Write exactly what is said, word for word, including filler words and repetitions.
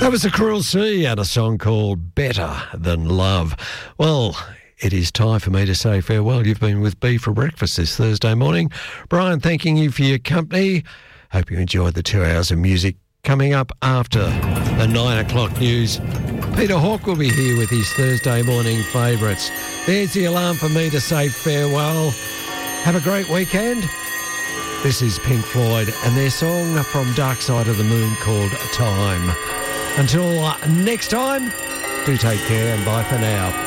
That was The Cruel Sea and a song called Better Than Love. Well, it is time for me to say farewell. You've been with B for breakfast this Thursday morning. Brian, thanking you for your company. Hope you enjoyed the two hours of music. Coming up after the nine o'clock news, Peter Hawke will be here with his Thursday morning favourites. There's the alarm for me to say farewell. Have a great weekend. This is Pink Floyd and their song from Dark Side of the Moon called Time. Until uh, next time, do take care and bye for now.